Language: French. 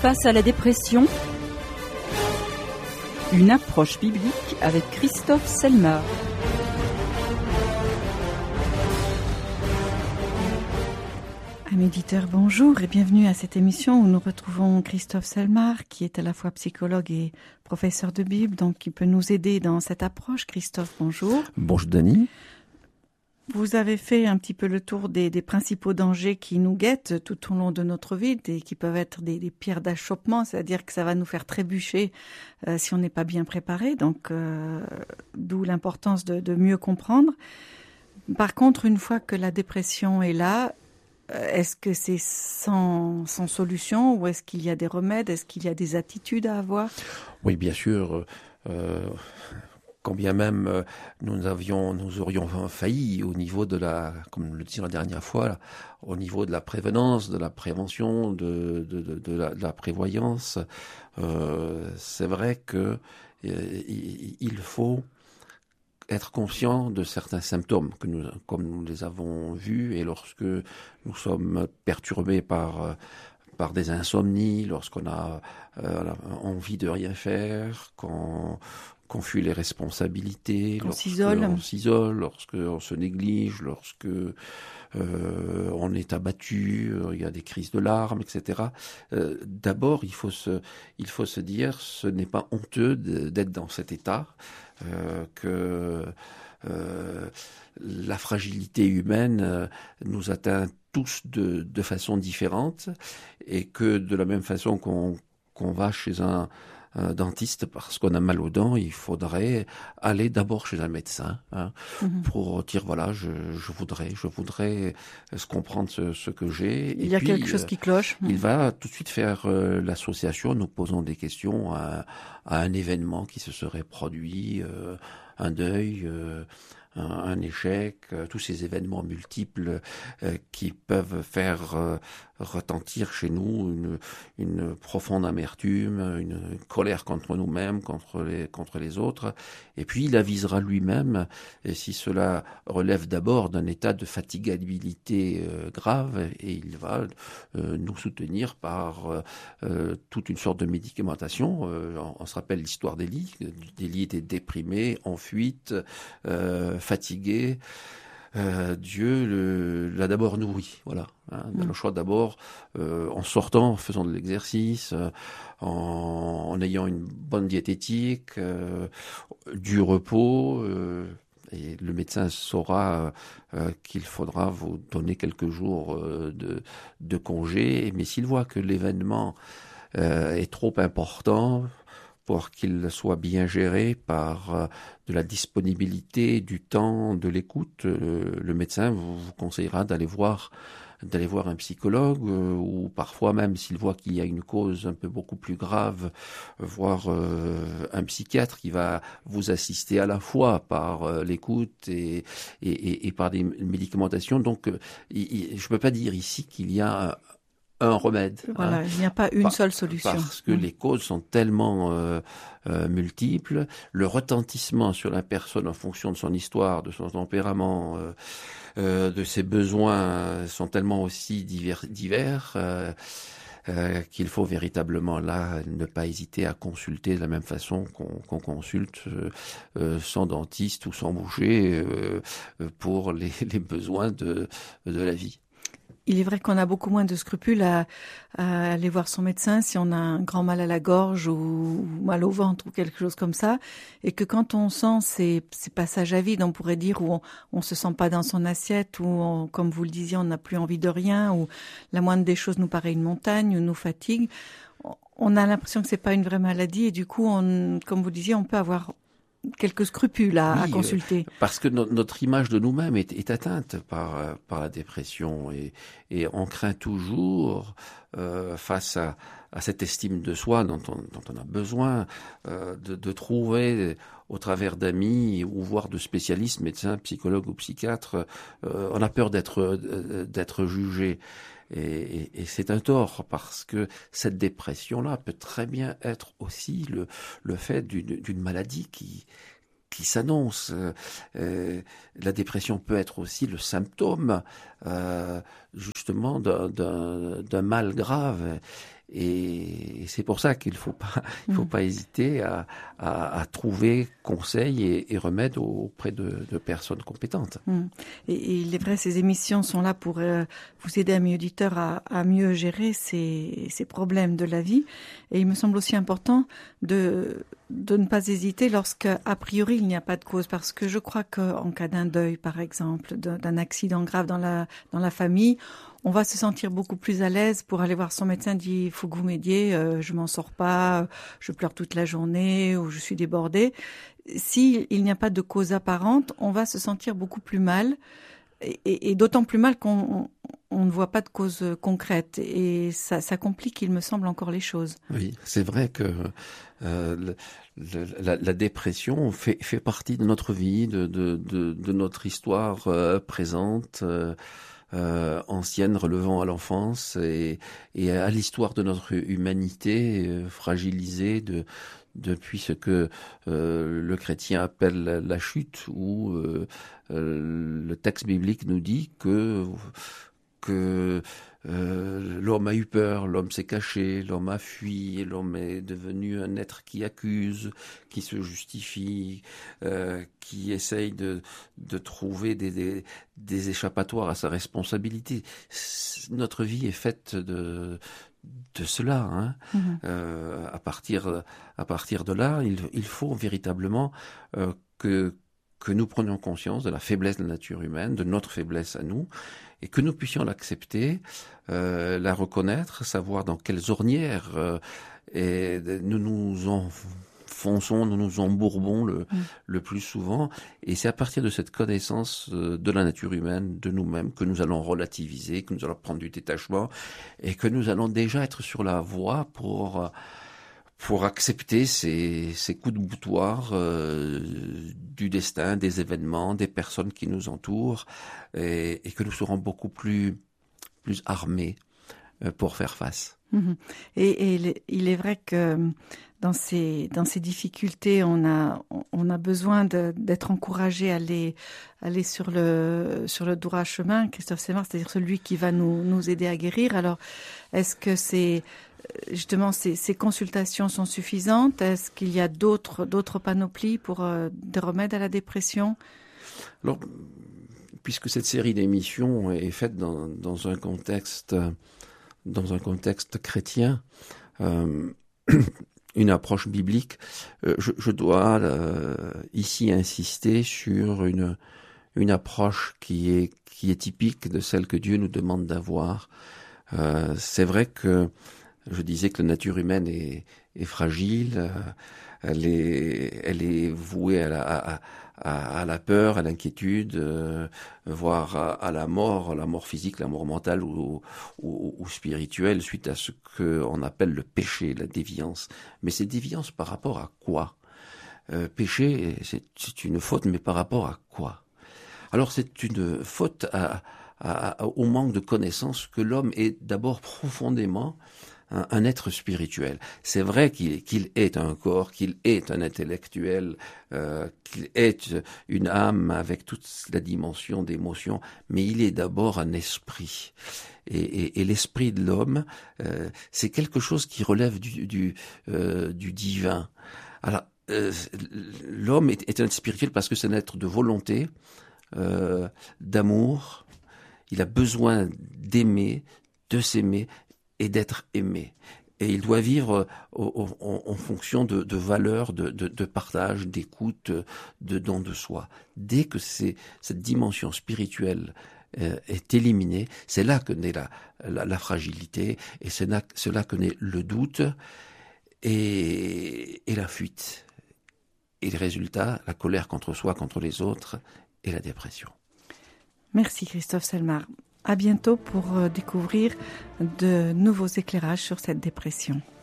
Face à la dépression, une approche biblique avec Christophe Selmar. Amis auditeurs, bonjour et bienvenue à cette émission où nous retrouvons Christophe Selmar, qui est à la fois psychologue et professeur de Bible, donc qui peut nous aider dans cette approche. Christophe, bonjour. Bonjour Dany. Vous avez fait un petit peu le tour des principaux dangers qui nous guettent tout au long de notre vie et qui peuvent être des pierres d'achoppement, c'est-à-dire que ça va nous faire trébucher si on n'est pas bien préparé, donc d'où l'importance de mieux comprendre. Par contre, une fois que la dépression est là, est-ce que c'est sans solution ou est-ce qu'il y a des remèdes? Est-ce qu'il y a des attitudes à avoir? Oui, bien sûr. Quand bien même nous aurions failli au niveau de comme le disait la dernière fois, là, au niveau de la prévenance, de la prévention, de la prévoyance, c'est vrai que il faut être conscient de certains symptômes comme nous les avons vus, et lorsque nous sommes perturbés par des insomnies, lorsqu'on a envie de rien faire, qu'on fuit les responsabilités, on s'isole, lorsqu'on se néglige, lorsque on est abattu, il y a des crises de larmes, etc. D'abord, il faut se dire, ce n'est pas honteux d'être dans cet état, que la fragilité humaine nous atteint tous de façon différente, et que de la même façon qu'on va chez un dentiste parce qu'on a mal aux dents, il faudrait aller d'abord chez un médecin pour dire voilà, je voudrais se comprendre ce que j'ai. Il y a quelque chose qui cloche. Il va tout de suite faire l'association, nous posons des questions à un événement qui se serait produit, un deuil, un échec, tous ces événements multiples qui peuvent faire retentir chez nous une profonde amertume, une colère contre nous-mêmes, contre les autres. Et puis il avisera lui-même, et si cela relève d'abord d'un état de fatigabilité grave, et il va nous soutenir par toute une sorte de médicamentation. On se rappelle l'histoire d'Élie. Élie était déprimé, en fuite, fatigué. Dieu l'a d'abord nourri, voilà. Le choix d'abord, en sortant, en faisant de l'exercice, en ayant une bonne diététique, du repos, et le médecin saura qu'il faudra vous donner quelques jours de congé, mais s'il voit que l'événement est trop important pour qu'il soit bien géré par de la disponibilité, du temps, de l'écoute, le médecin vous conseillera d'aller voir un psychologue, ou parfois même s'il voit qu'il y a une cause un peu beaucoup plus grave, voir un psychiatre qui va vous assister à la fois par l'écoute et par des médicamentations. Donc je peux pas dire ici qu'il y a un remède. Voilà, il n'y a pas une seule solution. Parce que les causes sont tellement multiples, le retentissement sur la personne en fonction de son histoire, de son tempérament, de ses besoins sont tellement aussi divers qu'il faut véritablement là ne pas hésiter à consulter de la même façon qu'on consulte son dentiste ou son boucher pour les besoins de la vie. Il est vrai qu'on a beaucoup moins de scrupules à aller voir son médecin si on a un grand mal à la gorge ou mal au ventre ou quelque chose comme ça, et que quand on sent ces passages à vide, on pourrait dire, où on se sent pas dans son assiette, où comme vous le disiez, on n'a plus envie de rien, où la moindre des choses nous paraît une montagne ou nous fatigue, on a l'impression que c'est pas une vraie maladie, et du coup, comme vous disiez, on peut avoir quelques scrupules à consulter. Parce que notre image de nous-mêmes est atteinte par la dépression, et on craint toujours face à cette estime de soi dont on a besoin de trouver au travers d'amis ou voire de spécialistes, médecins, psychologues ou psychiatres, on a peur d'être jugé. Et c'est un tort, parce que cette dépression-là peut très bien être aussi le fait d'une maladie qui s'annonce. La dépression peut être aussi le symptôme justement d'un mal grave. Et c'est pour ça qu'il faut pas hésiter à trouver conseils et remèdes auprès de personnes compétentes. Et il est vrai, ces émissions sont là pour vous aider, amis auditeurs, à mieux gérer ces problèmes de la vie. Et il me semble aussi important de ne pas hésiter lorsqu'à priori il n'y a pas de cause, parce que je crois qu'en cas d'un deuil, par exemple, d'un accident grave dans la famille, on va se sentir beaucoup plus à l'aise pour aller voir son médecin, dit il faut que vous m'aidiez, je m'en sors pas, je pleure toute la journée ou je suis débordée. Si il n'y a pas de cause apparente, on va se sentir beaucoup plus mal, et d'autant plus mal qu'on ne voit pas de cause concrète, et ça complique, il me semble, encore les choses. Oui, c'est vrai que la dépression fait partie de notre vie, de notre histoire présente. Ancienne, relevant à l'enfance et à l'histoire de notre humanité fragilisée depuis ce que le chrétien appelle la chute, où le texte biblique nous dit que l'homme a eu peur, l'homme s'est caché, l'homme a fui, et l'homme est devenu un être qui accuse, qui se justifie, qui essaye de trouver des échappatoires à sa responsabilité. Notre vie est faite de cela, hein. À partir de là, il faut véritablement que nous prenions conscience de la faiblesse de la nature humaine, de notre faiblesse à nous, et que nous puissions l'accepter, la reconnaître, savoir dans quelles ornières nous nous enfonçons, nous nous embourbons le plus souvent. Et c'est à partir de cette connaissance de la nature humaine, de nous-mêmes, que nous allons relativiser, que nous allons prendre du détachement, et que nous allons déjà être sur la voie pour accepter ces coups de boutoir du destin, des événements, des personnes qui nous entourent, et que nous serons beaucoup plus armés pour faire face. Et il est vrai que dans ces difficultés, on a besoin d'être encouragé à aller sur le droit chemin, Christophe Selmar, c'est-à-dire celui qui va nous aider à guérir. Alors, est-ce que justement ces consultations sont suffisantes? Est-ce qu'il y a d'autres panoplies pour des remèdes à la dépression? Alors, puisque cette série d'émissions est faite dans un contexte chrétien, une approche biblique, je dois ici insister sur une approche qui est typique de celle que Dieu nous demande d'avoir. C'est vrai que je disais que la nature humaine est fragile, elle est vouée à la peur, à l'inquiétude, voire à la mort physique, la mort mentale ou spirituelle, suite à ce qu'on appelle le péché, la déviance. Mais c'est déviance par rapport à quoi? Péché, c'est une faute, mais par rapport à quoi? Alors c'est une faute au manque de connaissance que l'homme est d'abord profondément un être spirituel. C'est vrai qu'il est un corps, qu'il est un intellectuel, qu'il est une âme avec toute la dimension d'émotion, mais il est d'abord un esprit. Et l'esprit de l'homme, c'est quelque chose qui relève du divin. Alors, l'homme est un être spirituel parce que c'est un être de volonté, d'amour. Il a besoin d'aimer, de s'aimer et d'être aimé. Et il doit vivre en fonction de valeurs, de partage, d'écoute, de don de soi. Dès que cette dimension spirituelle est éliminée, c'est là que naît la fragilité, et c'est là que naît le doute et la fuite. Et le résultat, la colère contre soi, contre les autres, et la dépression. Merci Christophe Selmar. À bientôt pour découvrir de nouveaux éclairages sur cette dépression.